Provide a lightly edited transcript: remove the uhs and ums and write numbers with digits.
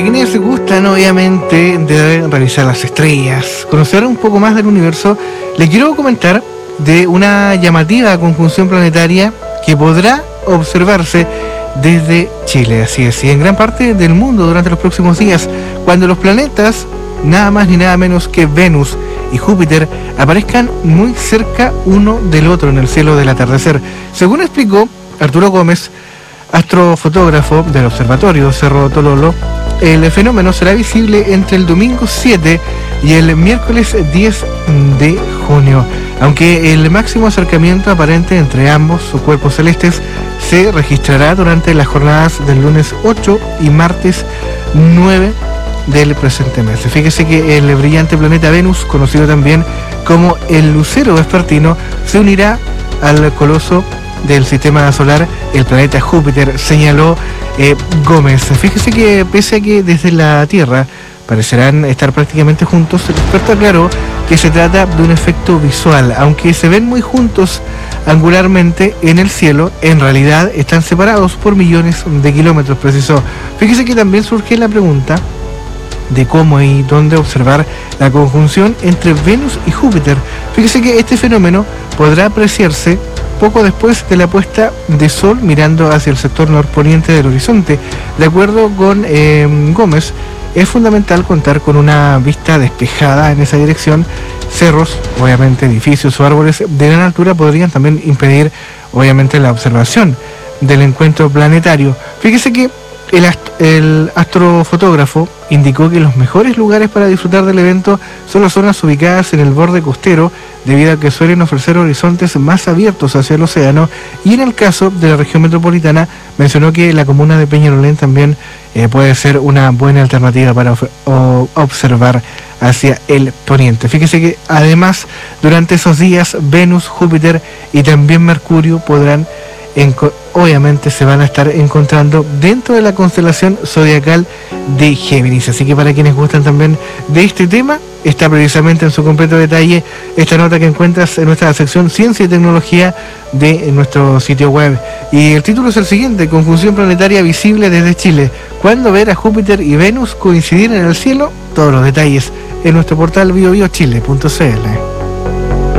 quienes gustan obviamente de revisar las estrellas, conocer un poco más del universo, les quiero comentar de una llamativa conjunción planetaria que podrá observarse desde Chile, así es, y en gran parte del mundo durante los próximos días, cuando los planetas, nada más ni nada menos que Venus y Júpiter, aparezcan muy cerca uno del otro en el cielo del atardecer. Según explicó Arturo Gómez, astrofotógrafo del observatorio Cerro Tololo, el fenómeno será visible entre el domingo 7 y el miércoles 10 de junio, aunque el máximo acercamiento aparente entre ambos cuerpos celestes se registrará durante las jornadas del lunes 8 y martes 9 del presente mes. Fíjese que el brillante planeta Venus, conocido también como el lucero vespertino, se unirá al coloso del sistema solar, el planeta Júpiter, señaló Gómez. Fíjese que pese a que desde la Tierra parecerán estar prácticamente juntos, el experto aclaró que se trata de un efecto visual. Aunque se ven muy juntos angularmente en el cielo, en realidad están separados por millones de kilómetros, precisó. Fíjese que también surge la pregunta de cómo y dónde observar la conjunción entre Venus y Júpiter. Fíjese que este fenómeno podrá apreciarse poco después de la puesta de sol mirando hacia el sector norponiente del horizonte. De acuerdo con Gómez, es fundamental contar con una vista despejada en esa dirección. Cerros, obviamente edificios o árboles de gran altura podrían también impedir obviamente la observación del encuentro planetario. Fíjese que el astrofotógrafo indicó que los mejores lugares para disfrutar del evento son las zonas ubicadas en el borde costero, debido a que suelen ofrecer horizontes más abiertos hacia el océano, y en el caso de la región metropolitana mencionó que la comuna de Peñalolén también puede ser una buena alternativa para observar hacia el poniente. Fíjese que además durante esos días Venus, Júpiter y también Mercurio podrán obviamente se van a estar encontrando dentro de la constelación zodiacal de Géminis. Así que para quienes gustan también de este tema, está precisamente en su completo detalle esta nota que encuentras en nuestra sección Ciencia y Tecnología de nuestro sitio web. Y el título es el siguiente: Conjunción planetaria visible desde Chile. ¿Cuándo ver a Júpiter y Venus coincidir en el cielo? Todos los detalles en nuestro portal biobiochile.cl.